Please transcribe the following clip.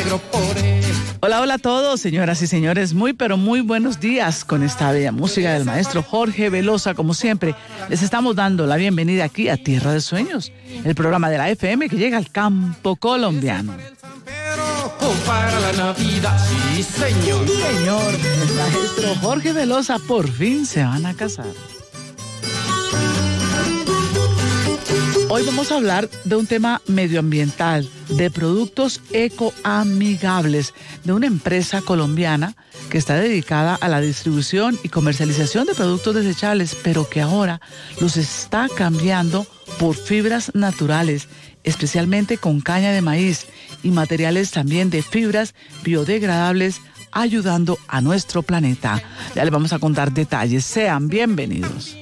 alegro por él. Hola, hola a todos, señoras y señores, muy pero muy buenos días con esta bella música del maestro Jorge Velosa. Como siempre, les estamos dando la bienvenida aquí a Tierra de Sueños, el programa de la FM que llega al campo colombiano. Para la Navidad, sí señor. Señor, el maestro Jorge Velosa por fin se van a casar. Hoy vamos a hablar de un tema medioambiental, de productos ecoamigables, de una empresa colombiana que está dedicada a la distribución y comercialización de productos desechables, pero que ahora los está cambiando por fibras naturales, especialmente con caña de maíz y materiales también de fibras biodegradables, ayudando a nuestro planeta. Ya les vamos a contar detalles. Sean bienvenidos.